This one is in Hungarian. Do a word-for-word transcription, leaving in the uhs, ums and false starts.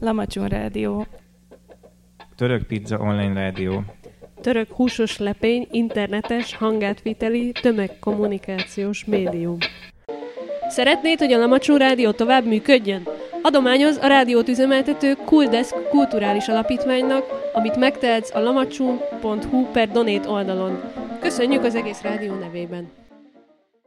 Lamacsón Rádió. Török Pizza Online Rádió. Török húsos lepény, internetes, hangátviteli, tömegkommunikációs médium. Szeretnéd, hogy a Lamacsó Rádió tovább működjön? Adományoz a rádiót üzemeltető Cooldesk kulturális alapítványnak, amit megtehetsz a lamacsón pont hu per donate oldalon. Köszönjük az egész rádió nevében!